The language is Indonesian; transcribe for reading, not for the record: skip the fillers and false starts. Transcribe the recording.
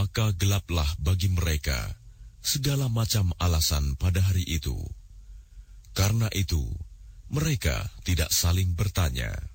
maka gelaplah bagi mereka segala macam alasan pada hari itu. Karena itu, mereka tidak saling bertanya.